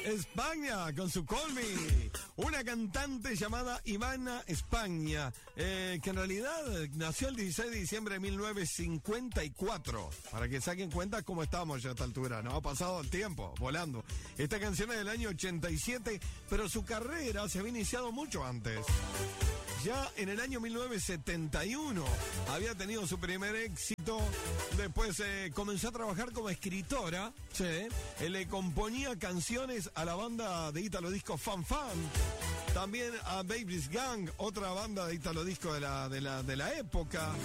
España, con su Call Me. Una cantante llamada Ivana España, que en realidad nació el 16 de diciembre de 1954. Para que saquen cuenta cómo estamos ya a esta altura, ¿no? Ha pasado el tiempo, volando. Esta canción es del año 87, pero su carrera se había iniciado mucho antes. Ya en el año 1971 había tenido su primer éxito. Después comenzó a trabajar como escritora. Sí. Le componía canciones a la banda de Italo Disco Fan Fan. También a Baby's Gang, otra banda de Italo Disco de la época.